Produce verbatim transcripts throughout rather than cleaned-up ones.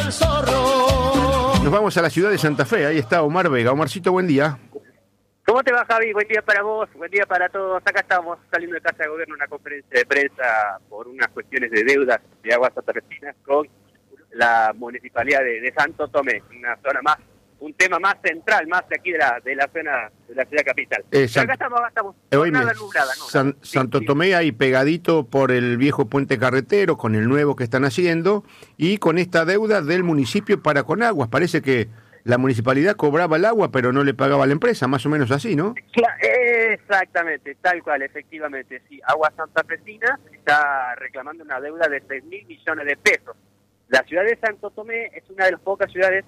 al zorro. Nos vamos a la ciudad de Santa Fe, ahí está Omar Vega. Omarcito, buen día. ¿Cómo te va, Javi? Buen día para vos, buen día para todos. Acá estamos saliendo de Casa de Gobierno, una conferencia de prensa por unas cuestiones de deudas de aguas santafesinas con la municipalidad de, de Santo Tomé, una zona más, un tema más central, más de aquí de la de la zona de la ciudad capital. Eh, San... acá estamos, acá estamos eh, con nada nublada, ¿no? San, Sí, Santo sí. Tomé ahí pegadito por el viejo puente carretero, con el nuevo que están haciendo, y con esta deuda del municipio para con aguas. Parece que la municipalidad cobraba el agua, pero no le pagaba a la empresa, más o menos así, ¿no? Cla- Exactamente, tal cual, efectivamente, sí. Agua Santafesina está reclamando una deuda de seis mil millones de pesos. La ciudad de Santo Tomé es una de las pocas ciudades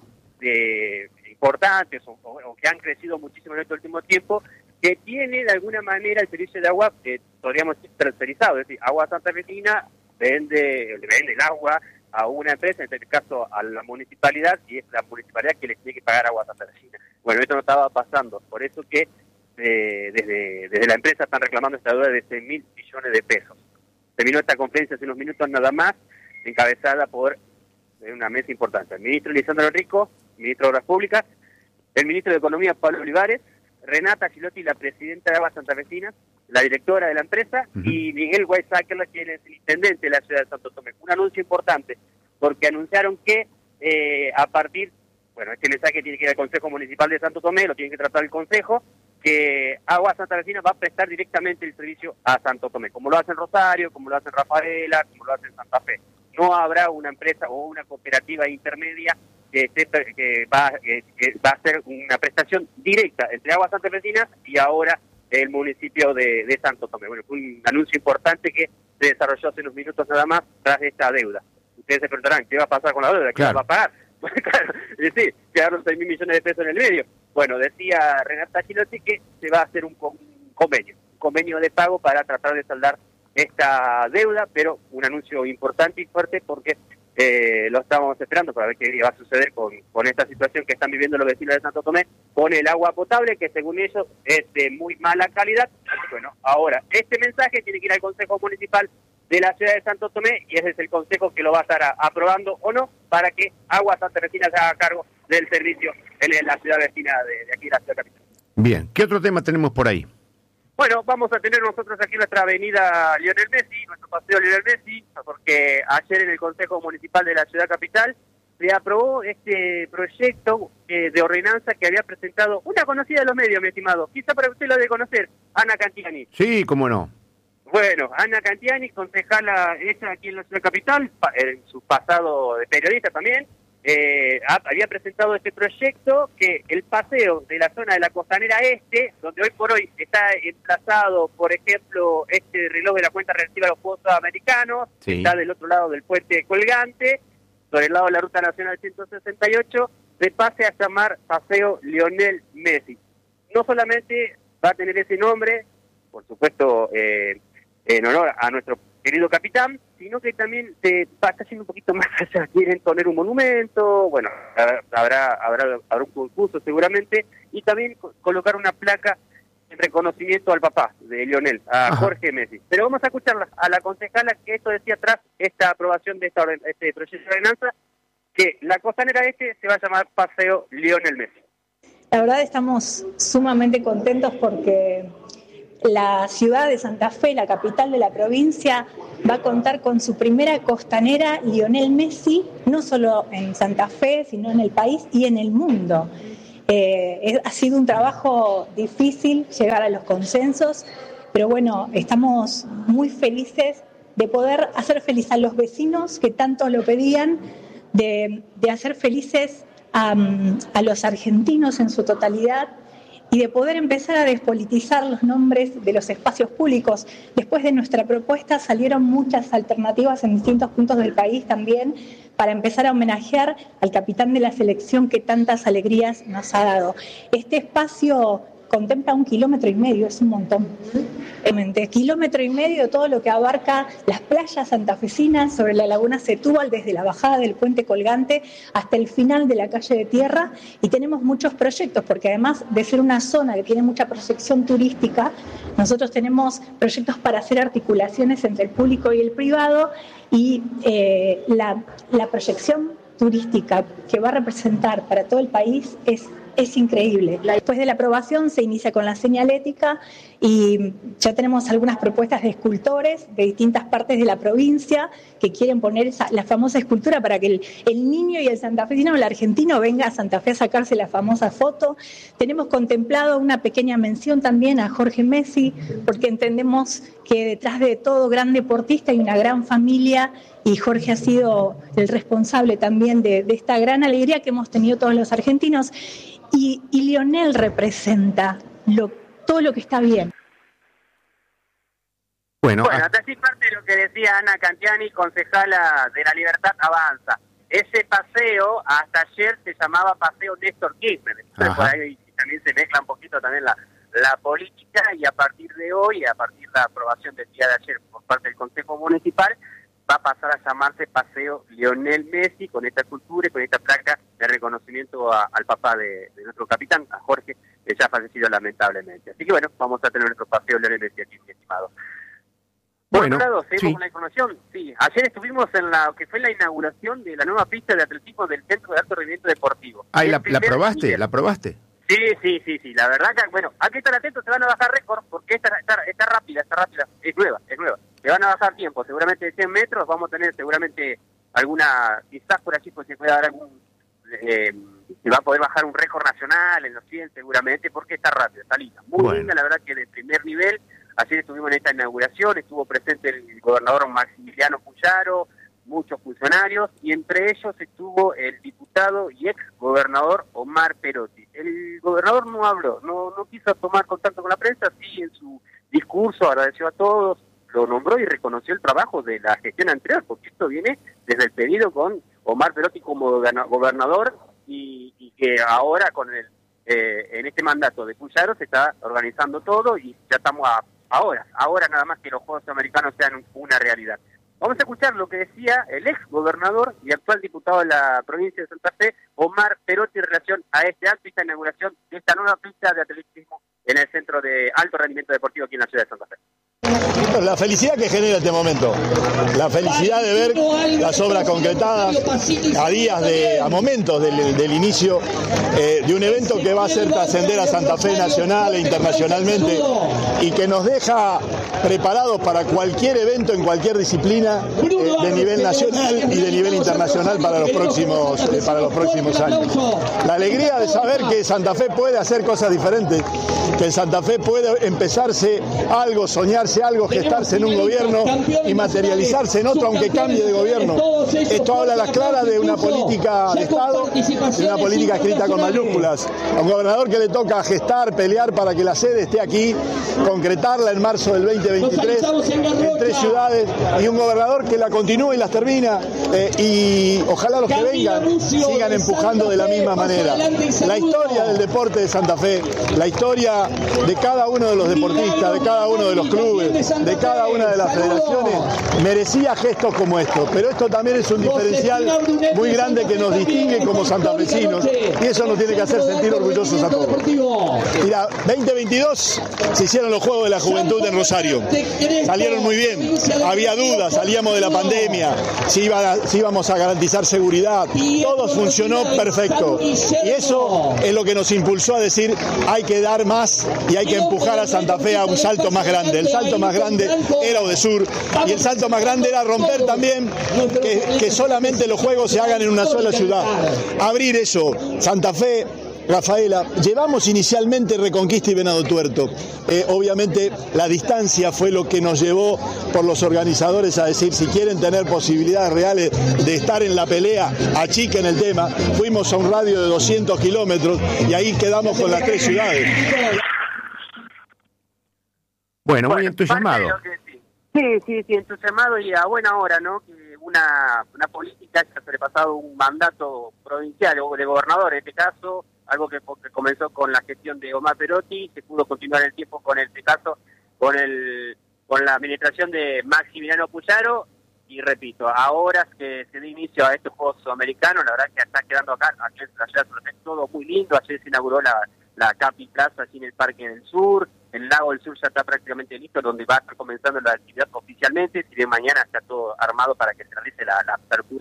de, importantes o, o, o que han crecido muchísimo en este último tiempo, que tiene de alguna manera el servicio de agua, eh, podríamos decir, tercerizado. Es decir, Agua Santafesina vende, le vende el agua a una empresa, en este caso a la municipalidad, y es la municipalidad que le tiene que pagar Agua Santafesina. Bueno, esto no estaba pasando, por eso que eh, desde, desde la empresa están reclamando esta deuda de seis mil millones de pesos. Terminó esta conferencia hace unos minutos nada más, encabezada por una mesa importante. El ministro Lisandro Rico, ministro de Obras Públicas, el ministro de Economía Pablo Olivares, Renata Gilotti, la presidenta de Agua Santafesina, la directora de la empresa, uh-huh. y Miguel Weizsäcker, quien es el intendente de la ciudad de Santo Tomé. Un anuncio importante, porque anunciaron que eh, a partir, bueno, este mensaje tiene que ir al Consejo Municipal de Santo Tomé, lo tiene que tratar el Consejo, que Agua Santafesina va a prestar directamente el servicio a Santo Tomé, como lo hace en Rosario, como lo hace en Rafaela, como lo hace en Santa Fe. No habrá una empresa o una cooperativa intermedia que, esté, que, va, que, que va a hacer una prestación directa entre Agua Santafesina y ahora el municipio de, de Santo Tomé. Bueno, fue un anuncio importante que se desarrolló hace unos minutos nada más tras esta deuda. Ustedes se preguntarán, ¿qué va a pasar con la deuda? ¿Qué claro. va a pagar? Bueno, claro, es decir, quedaron seis mil millones de pesos en el medio. Bueno, decía Renata Gilotti que se va a hacer un, un convenio, un convenio de pago para tratar de saldar esta deuda, pero un anuncio importante y fuerte porque eh, lo estamos esperando para ver qué va a suceder con, con esta situación que están viviendo los vecinos de Santo Tomé, con el agua potable, que según ellos es de muy mala calidad. Bueno, ahora, este mensaje tiene que ir al Consejo Municipal de la ciudad de Santo Tomé, y ese es el consejo que lo va a estar a, aprobando o no, para que Agua Santafesina se haga cargo del servicio en, en la ciudad vecina de, de aquí, la ciudad capital. Bien, ¿qué otro tema tenemos por ahí? Bueno, vamos a tener nosotros aquí nuestra avenida Lionel Messi, nuestro paseo Lionel Messi, porque ayer en el Consejo Municipal de la ciudad capital se aprobó este proyecto eh, de ordenanza que había presentado una conocida de los medios, mi estimado. Quizá para usted lo debe conocer, Ana Cantiani. Sí, cómo no. Bueno, Ana Cantiani, concejala ella aquí en la ciudad capital, en su pasado de periodista también, eh, había presentado este proyecto que el paseo de la zona de la Costanera Este, donde hoy por hoy está emplazado, por ejemplo, este reloj de la cuenta regresiva de los Juegos Americanos, sí. está del otro lado del puente colgante, sobre el lado de la Ruta Nacional ciento sesenta y ocho, se pase a llamar Paseo Lionel Messi. No solamente va a tener ese nombre, por supuesto, eh, en honor a nuestro querido capitán, sino que también se va a estar haciendo un poquito más allá. Quieren poner un monumento, bueno, habrá habrá, habrá un concurso seguramente, y también co- colocar una placa en reconocimiento al papá de Lionel, a Ajá. Jorge Messi. Pero vamos a escucharla a la concejala, que esto decía tras esta aprobación de esta orden, este proyecto de ordenanza, que la costanera este se va a llamar Paseo Lionel Messi. La verdad estamos sumamente contentos porque la ciudad de Santa Fe, la capital de la provincia, va a contar con su primera costanera Lionel Messi, no solo en Santa Fe, sino en el país y en el mundo. Eh, ha sido un trabajo difícil llegar a los consensos, pero bueno, estamos muy felices de poder hacer feliz a los vecinos que tanto lo pedían, de, de hacer felices a, a los argentinos en su totalidad, y de poder empezar a despolitizar los nombres de los espacios públicos. Después de nuestra propuesta salieron muchas alternativas en distintos puntos del país también para empezar a homenajear al capitán de la selección que tantas alegrías nos ha dado. Este espacio contempla un kilómetro y medio, es un montón. Realmente, kilómetro y medio, todo lo que abarca las playas santafesinas sobre la laguna Setúbal, desde la bajada del puente colgante hasta el final de la calle de tierra, y tenemos muchos proyectos, porque además de ser una zona que tiene mucha proyección turística, nosotros tenemos proyectos para hacer articulaciones entre el público y el privado, y eh, la, la proyección turística que va a representar para todo el país es, es increíble. Después de la aprobación se inicia con la señalética y ya tenemos algunas propuestas de escultores de distintas partes de la provincia que quieren poner esa, la famosa escultura para que el, el niño y el santafesino o el argentino venga a Santa Fe a sacarse la famosa foto. Tenemos contemplado una pequeña mención también a Jorge Messi, porque entendemos que detrás de todo gran deportista hay una gran familia y Jorge ha sido el responsable también de, de esta gran alegría que hemos tenido todos los argentinos. Y, y Lionel representa lo, todo lo que está bien. Bueno, bueno, hasta así parte de lo que decía Ana Cantiani, concejala de La Libertad Avanza. Ese paseo hasta ayer se llamaba Paseo Néstor Kirchner. Entonces, por ahí también se mezcla un poquito también la, la política, y a partir de hoy, a partir de la aprobación del día de ayer por parte del Consejo Municipal, va a pasar a llamarse Paseo Lionel Messi, con esta cultura y con esta placa de reconocimiento a, al papá de, de nuestro capitán, a Jorge, que ya ha fallecido lamentablemente. Así que bueno, vamos a tener nuestro Paseo Lionel Messi aquí, mi estimado. Por bueno, otro lado, seguimos sí. con la información. Sí, ayer estuvimos en la que fue la inauguración de la nueva pista de atletismo del Centro de Alto Rendimiento Deportivo. Ay, ¿la, El la primer probaste? nivel. ¿La probaste? Sí, sí, sí, sí. La verdad que, bueno, hay que estar atentos, se van a bajar récords porque esta está, está rápida, está rápida. Es nueva, es nueva. Se van a bajar tiempo, seguramente de cien metros. Vamos a tener seguramente alguna, quizás por allí pues se puede dar algún, eh, se va a poder bajar un récord nacional en los cien seguramente, porque está rápida, está linda. Muy bueno. linda, la verdad que de primer nivel. Ayer estuvimos en esta inauguración, estuvo presente el gobernador Maximiliano Puyaro, muchos funcionarios, y entre ellos estuvo el diputado y ex gobernador Omar Perotti. El gobernador no habló, no, no quiso tomar contacto con la prensa, sí en su discurso agradeció a todos, lo nombró y reconoció el trabajo de la gestión anterior, porque esto viene desde el pedido con Omar Perotti como gobernador, y, y que ahora con el eh, en este mandato de Puyaro se está organizando todo, y ya estamos a ahora, ahora nada más que los Juegos Americanos sean una realidad. Vamos a escuchar lo que decía el ex gobernador y actual diputado de la provincia de Santa Fe, Omar Perotti, en relación a este acto y esta inauguración de esta nueva pista de atletismo en el Centro de Alto Rendimiento Deportivo aquí en la ciudad de Santa Fe. La felicidad que genera este momento, la felicidad de ver las obras concretadas a días, de, a momentos del, del inicio eh, de un evento que va a hacer trascender a Santa Fe nacional e internacionalmente, y que nos deja preparados para cualquier evento en cualquier disciplina eh, de nivel nacional y de nivel internacional para los próximos eh, para los próximos años. La alegría de saber que Santa Fe puede hacer cosas diferentes, que en Santa Fe puede empezarse algo, soñarse algo, gestarse en un gobierno y materializarse en otro, aunque cambie de gobierno. Esto habla a las claras de una política de Estado, de una política escrita con mayúsculas. A un gobernador que le toca gestar, pelear para que la sede esté aquí, concretarla en marzo del veinte veintitrés en tres ciudades, y un gobernador que la continúe y las termina, eh, y ojalá los que vengan sigan empujando de la misma manera. La historia del deporte de Santa Fe, la historia de cada uno de los deportistas, de cada uno de los clubes, de cada una de las federaciones, merecía gestos como estos, pero esto también es un diferencial muy grande que nos distingue como santafesinos, y eso nos tiene que hacer sentir orgullosos a todos. Mira, veinte veintidós se hicieron los Juegos de la Juventud en Rosario, salieron muy bien, había dudas, salíamos de la pandemia, si, iba a, si íbamos a garantizar seguridad, todo funcionó perfecto, y eso es lo que nos impulsó a decir hay que dar más y hay que empujar a Santa Fe a un salto más grande. El salto más grande era Odesur, y el salto más grande era romper también que, que solamente los juegos se hagan en una sola ciudad, abrir eso. Santa Fe, Rafaela, llevamos inicialmente Reconquista y Venado Tuerto. Eh, obviamente la distancia fue lo que nos llevó por los organizadores a decir, si quieren tener posibilidades reales de estar en la pelea, achiquen el tema. Fuimos a un radio de doscientos kilómetros y ahí quedamos con las tres ciudades. Bueno, muy Bueno, entusiasmado. parte de lo que sí. Sí, sí, sí, entusiasmado y a buena hora, ¿no? Que una, una política haya sobrepasado un mandato provincial o de gobernador, en este caso, algo que, que comenzó con la gestión de Omar Perotti, se pudo continuar el tiempo con este caso, con el con la administración de Maximiliano Puyaro, y repito, ahora que se da inicio a estos Juegos Americanos, la verdad que está quedando acá, aquí en la ciudad de todo muy lindo. Ayer se inauguró la, la Capi Plaza aquí en el Parque del Sur, el Lago del Sur ya está prácticamente listo, donde va a estar comenzando la actividad oficialmente, si de mañana está todo armado para que se realice la, la apertura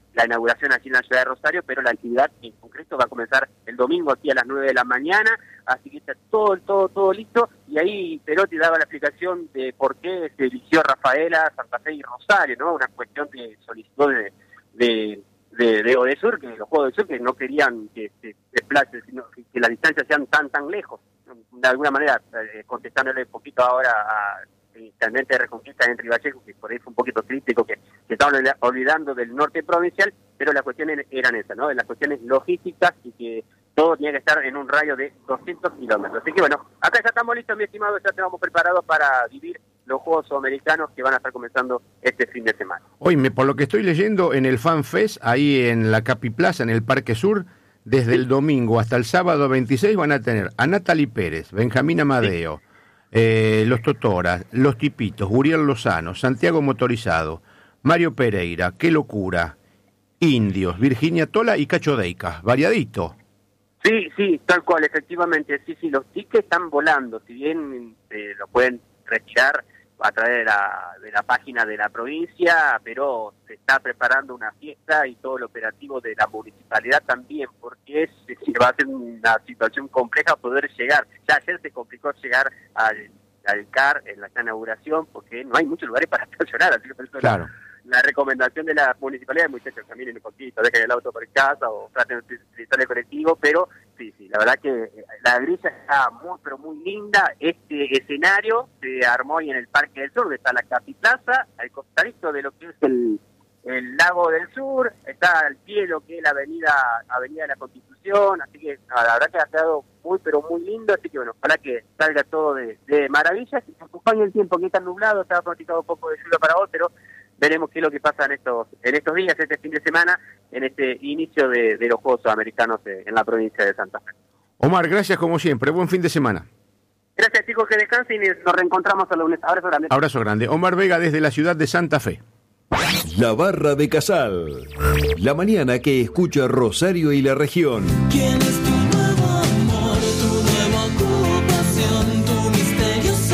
la inauguración aquí en la ciudad de Rosario, pero la actividad en concreto va a comenzar el domingo aquí a las nueve de la mañana, así que está todo, todo, todo listo, y ahí Perotti daba la explicación de por qué se eligió Rafaela, Santa Fe y Rosario, ¿no? Una cuestión que solicitó de, de, de, de Odesur, que los Juegos del Sur, que no querían que se desplace, sino que, que las distancias sean tan, tan lejos. De alguna manera, eh, contestándole un poquito ahora a intendente de Reconquista, Henry Vallejo, que por ahí fue un poquito crítico, que se estaban olvidando del norte provincial, pero las cuestiones eran esas, ¿no? Las cuestiones logísticas y que todo tenía que estar en un radio de doscientos kilómetros. Así que bueno, acá ya estamos listos, mi estimado, ya estamos preparados para vivir los Juegos Sudamericanos que van a estar comenzando este fin de semana. Hoy, me, por lo que estoy leyendo, en el Fan Fest, ahí en la Capi Plaza, en el Parque Sur, desde el domingo hasta el sábado veintiséis van a tener a Natalie Pérez, Benjamín Amadeo, eh, los Totoras, los Tipitos, Uriel Lozano, Santiago Motorizado, Mario Pereira, Qué Locura, Indios, Virginia Tola y Cacho Deica. Variadito. Sí, sí, tal cual, efectivamente. Sí, sí, los tickets están volando. Si bien eh, lo pueden retirar a través de la, de la página de la provincia, pero se está preparando una fiesta y todo el operativo de la municipalidad también, porque es, es decir, va a ser una situación compleja poder llegar. Ya ayer se complicó llegar al, al C A R en la inauguración, porque no hay muchos lugares para estacionar, así que por eso claro. la, la recomendación de la municipalidad, muchachos, caminen un poquito, dejen el auto por casa o traten de utilizar el colectivo, pero sí, sí, la verdad que la grilla está muy, pero muy linda. Este escenario se armó hoy en el Parque del Sur, donde está la Capi Plaza, al costadito de lo que es el, el Lago del Sur, está al pie de lo que es la avenida Avenida de la Constitución, así que no, la verdad que ha quedado muy, pero muy lindo, así que bueno, ojalá que salga todo de, de maravillas, y acompañe el tiempo que está nublado, estaba pronosticado un poco de lluvia para hoy, pero veremos qué es lo que pasa en estos en estos días, este fin de semana, en este inicio de, de los Juegos Sudamericanos en la provincia de Santa Fe. Omar, gracias como siempre, buen fin de semana. Gracias, chicos, que descansen y nos reencontramos el lunes. Abrazo grande. Abrazo grande. Omar Vega desde la ciudad de Santa Fe. La Barra de Casal, la mañana que escucha Rosario y la región. ¿Quién es tu nuevo amor, tu nueva ocupación, tu misterioso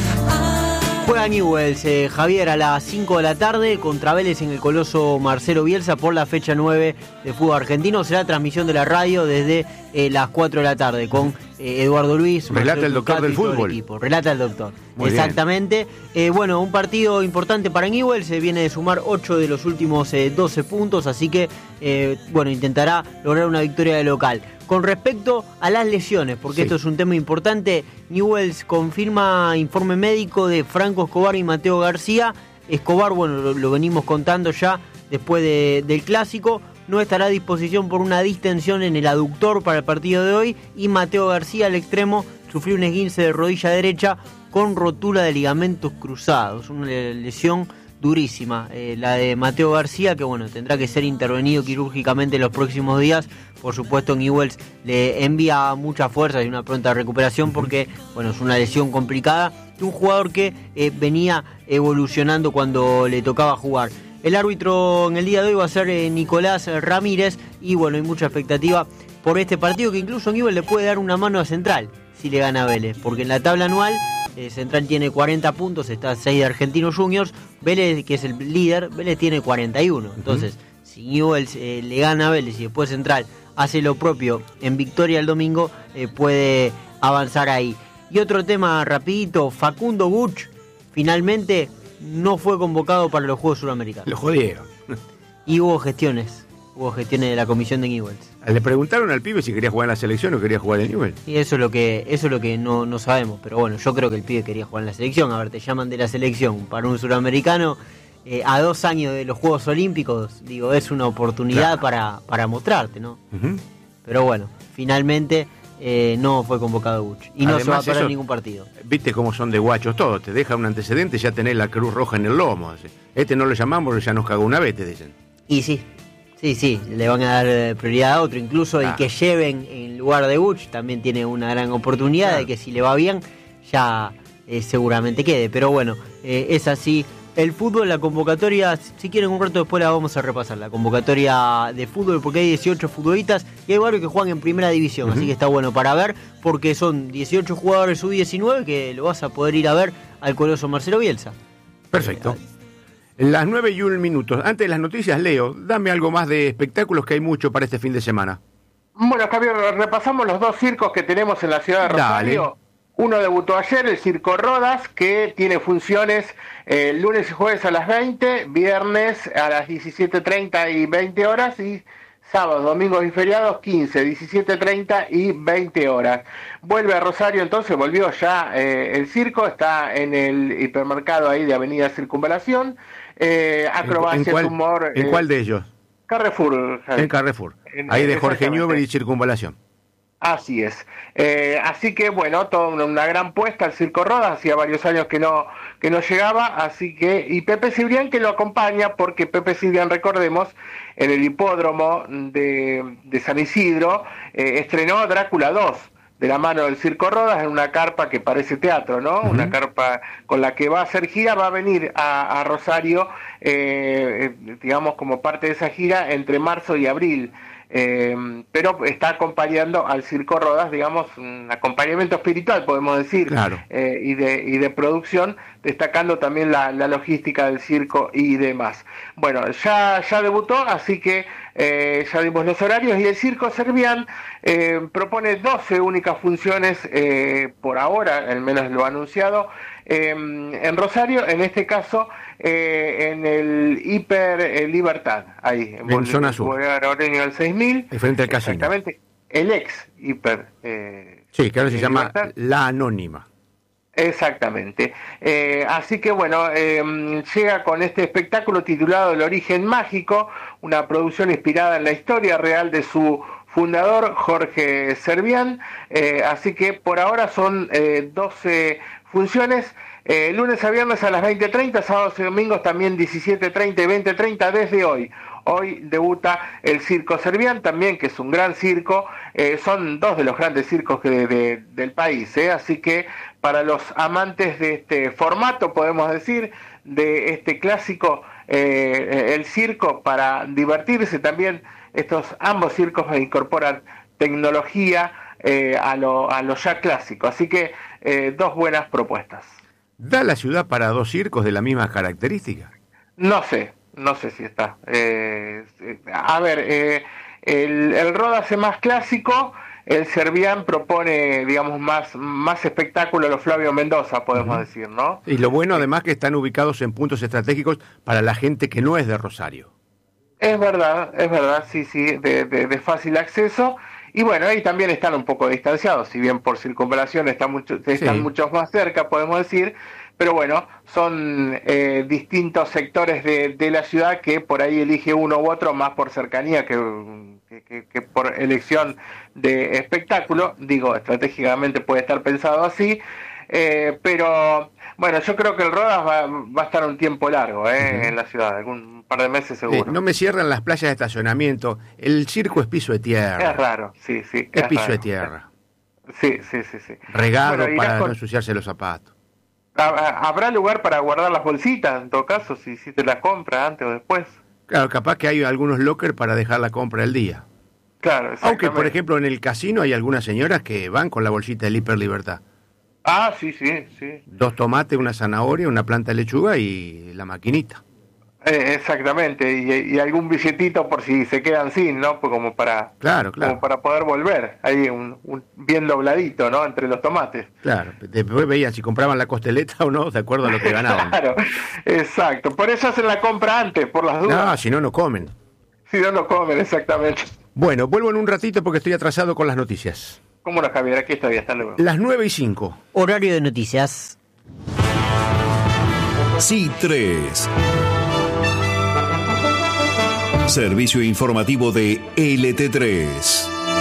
amor? Juega Newell's, eh, Javier, a las cinco de la tarde contra Vélez en el Coloso Marcelo Bielsa por la fecha nueve de fútbol argentino. Será transmisión de la radio desde eh, las cuatro de la tarde con eh, Eduardo Luis. Relata el doctor del fútbol. El Relata el doctor. Muy Exactamente. Eh, bueno, un partido importante para Newell's. Se viene de sumar ocho de los últimos eh, doce puntos, así que eh, bueno, intentará lograr una victoria de local. Con respecto a las lesiones, porque sí. esto es un tema importante, Newell's confirma informe médico de Franco Escobar y Mateo García. Escobar, bueno, lo, lo venimos contando ya después de, del Clásico, no estará a disposición por una distensión en el aductor para el partido de hoy, y Mateo García, al extremo, sufrió un esguince de rodilla derecha con rotura de ligamentos cruzados, una lesión durísima, eh, la de Mateo García, que bueno, tendrá que ser intervenido quirúrgicamente en los próximos días. Por supuesto, Newell's le envía mucha fuerza y una pronta recuperación, porque bueno, es una lesión complicada de un jugador que eh, venía evolucionando cuando le tocaba jugar. El árbitro en el día de hoy va a ser eh, Nicolás Ramírez, y bueno, hay mucha expectativa por este partido, que incluso Newell's le puede dar una mano a Central si le gana a Vélez, porque en la tabla anual Eh, Central tiene cuarenta puntos, está seis de Argentinos Juniors, Vélez, que es el líder, Vélez tiene cuarenta y uno. Entonces, uh-huh. si Newell's eh, le gana a Vélez y después Central hace lo propio en victoria el domingo, eh, puede avanzar ahí. Y otro tema rapidito, Facundo Buch finalmente no fue convocado para los Juegos Suramericanos. Lo jodieron. Y hubo gestiones, hubo gestiones de la comisión de Newell's. Le preguntaron al pibe si quería jugar en la selección o quería jugar en Newell's. Y eso es lo que eso es lo que no, no sabemos, pero bueno, yo creo que el pibe quería jugar en la selección. A ver, te llaman de la selección para un suramericano eh, a dos años de los Juegos Olímpicos, digo, es una oportunidad claro. para, para mostrarte, ¿no? Uh-huh. Pero bueno, finalmente eh, no fue convocado Buch y no Además, se va a perder ningún partido. Viste cómo son de guachos todos, te deja un antecedente, ya tenés la Cruz Roja en el lomo. Este no lo llamamos, ya nos cagó una vez, te dicen. Y sí. Sí, sí, le van a dar prioridad a otro. Incluso ah. el que lleven en lugar de Buch también tiene una gran oportunidad claro. de que si le va bien, ya eh, seguramente quede. Pero bueno, eh, es así. El fútbol, la convocatoria, si quieren un rato después la vamos a repasar. La convocatoria de fútbol, porque hay dieciocho futbolistas y hay varios que juegan en primera división. Uh-huh. Así que está bueno para ver, porque son dieciocho jugadores sub diecinueve que lo vas a poder ir a ver al Coloso Marcelo Bielsa. Perfecto. Las nueve y un minutos. Antes de las noticias, Leo, dame algo más de espectáculos, que hay mucho para este fin de semana. Bueno, Javier, repasamos los dos circos que tenemos en la ciudad de Rosario. Dale. Uno debutó ayer, el Circo Rodas, que tiene funciones eh, lunes y jueves a las veinte, viernes a las diecisiete treinta y veinte horas, y sábados, domingos y feriados quince, diecisiete treinta y veinte horas. Vuelve a Rosario, entonces volvió ya eh, el circo, está en el hipermercado ahí de Avenida Circunvalación. Eh, acrobacia, ¿En, en cuál, humor. ¿En eh, cuál de ellos? Carrefour. Javier. En Carrefour. En, ahí de Jorge exactamente. Newbery y Circunvalación. Así es. Eh, así que bueno, toda una, una gran puesta al Circo Rodas, hacía varios años que no que no llegaba, así que, y Pepe Cibrián que lo acompaña, porque Pepe Cibrián, recordemos, en el hipódromo de, de San Isidro, eh, estrenó Drácula dos, de la mano del Circo Rodas, en una carpa que parece teatro, ¿no? Uh-huh. Una carpa con la que va a hacer gira, va a venir a, a Rosario, eh, eh, digamos, como parte de esa gira entre marzo y abril. Eh, pero está acompañando al Circo Rodas, digamos, un acompañamiento espiritual, podemos decir, claro. eh, y de y de producción, destacando también la, la logística del circo y demás. Bueno, ya ya debutó, así que eh, ya dimos los horarios, y el Circo Servián eh, propone doce únicas funciones eh, por ahora, al menos lo ha anunciado, eh, en Rosario, en este caso eh, en el Hiper eh, Libertad, ahí en, en zona sur, Oreño al seis mil, frente al casino. Exactamente, el ex Hiper eh, sí, que ahora se eh, llama Libertad. La Anónima. Exactamente. Eh, así que bueno, eh, llega con este espectáculo titulado El Origen Mágico, una producción inspirada en la historia real de su fundador, Jorge Servián. Eh, así que por ahora son eh, doce funciones, eh, lunes a viernes a las veinte treinta, sábados y domingos también diecisiete treinta y veinte treinta desde hoy. Hoy debuta el Circo Servián, también, que es un gran circo, eh, son dos de los grandes circos que de, de, del país, ¿eh? Así que para los amantes de este formato, podemos decir, de este clásico, eh, el circo, para divertirse también, estos ambos circos incorporan tecnología eh, a, lo, a lo ya clásico, así que eh, dos buenas propuestas. ¿Da la ciudad para dos circos de la misma característica? No sé. No sé si está. Eh, a ver, eh, el, el Rodas es más clásico, el Servián propone, digamos, más, más espectáculo a lo Flavio Mendoza, podemos uh-huh. decir, ¿no? Y lo bueno, además, que están ubicados en puntos estratégicos para la gente que no es de Rosario. Es verdad, es verdad, sí, sí, de, de, de fácil acceso. Y bueno, ahí también están un poco distanciados, si bien por circunvalación están, mucho, están sí. muchos más cerca, podemos decir. Pero bueno, son eh, distintos sectores de, de la ciudad que por ahí elige uno u otro más por cercanía que, que, que por elección de espectáculo. Digo, estratégicamente puede estar pensado así, eh, pero bueno, yo creo que el Rodas va, va a estar un tiempo largo eh, uh-huh. en la ciudad, algún par de meses seguro. Sí, no me cierran las playas de estacionamiento, el circo es piso de tierra. Es raro, sí, sí. Es, es piso raro. de tierra. Sí, sí, sí. sí. Regado bueno, para con... no ensuciarse los zapatos. ¿Habrá lugar para guardar las bolsitas, en todo caso, si, si te las compras antes o después? Claro, capaz que hay algunos lockers para dejar la compra el día. Claro, aunque, por ejemplo, en el casino hay algunas señoras que van con la bolsita del Hiper Libertad. Ah, sí, sí, sí. Dos tomates, una zanahoria, una planta de lechuga y la maquinita. Eh, exactamente, y, y algún billetito por si se quedan sin, ¿no? Pues como para claro, claro. como para poder volver, ahí un, un bien dobladito, ¿no? Entre los tomates. Claro, después veían si compraban la costeleta o no, de acuerdo a lo que ganaban. Claro, exacto, por eso hacen la compra antes, por las dudas. No, si no, no comen. Si no, no comen, exactamente. Bueno, vuelvo en un ratito porque estoy atrasado con las noticias. ¿Cómo no, Javier? Aquí estoy, hasta luego. Las nueve y cinco. Horario de noticias. C tres. Servicio informativo de L T tres.